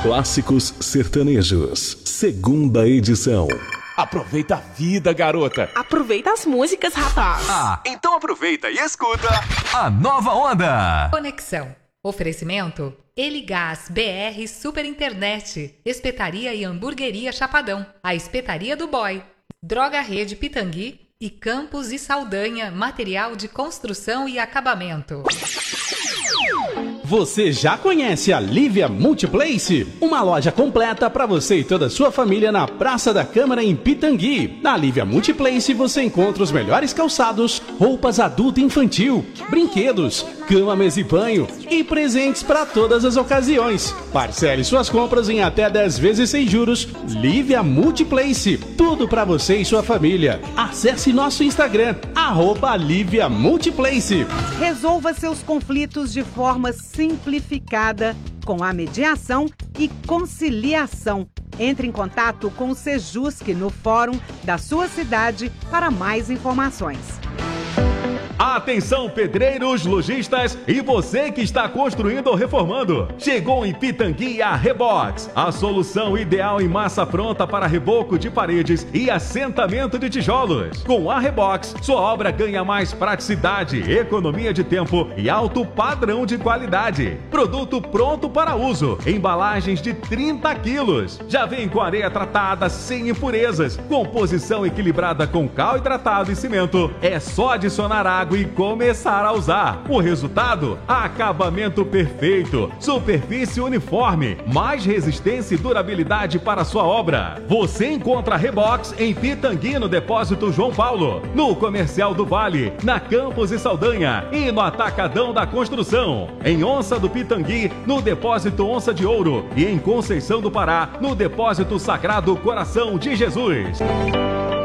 Clássicos Sertanejos, segunda edição. Aproveita a vida, garota. Aproveita as músicas, rapaz. Então aproveita e escuta a nova onda. Conexão. Oferecimento Eligás BR Super Internet, Espetaria e Hamburgueria Chapadão, a Espetaria do Boy, Droga Rede Pitangui e Campos e Saldanha, material de construção e acabamento. Você já conhece a Lívia Multiplace? Uma loja completa para você e toda a sua família na Praça da Câmara em Pitangui. Na Lívia Multiplace você encontra os melhores calçados, roupas adulto e infantil, brinquedos, cama, mesa e banho e presentes para todas as ocasiões. Parcele suas compras em até 10 vezes sem juros. Lívia Multiplace, tudo para você e sua família. Acesse nosso Instagram, @Lívia Multiplace. Resolva seus conflitos de forma simplificada com a mediação e conciliação. Entre em contato com o Sejusc no fórum da sua cidade para mais informações. Atenção, pedreiros, lojistas e você que está construindo ou reformando. Chegou em Pitangui a Rebox, a solução ideal em massa pronta para reboco de paredes e assentamento de tijolos. Com a Rebox, sua obra ganha mais praticidade, economia de tempo e alto padrão de qualidade. Produto pronto para uso, embalagens de 30 quilos. Já vem com areia tratada sem impurezas, composição equilibrada com cal hidratado e cimento. É só adicionar água e começar a usar. O resultado? Acabamento perfeito, superfície uniforme, mais resistência e durabilidade para sua obra. Você encontra a Rebox em Pitangui, no Depósito João Paulo, no Comercial do Vale, na Campos e Saldanha e no Atacadão da Construção. Em Onça do Pitangui, no Depósito Onça de Ouro e em Conceição do Pará, no Depósito Sagrado Coração de Jesus.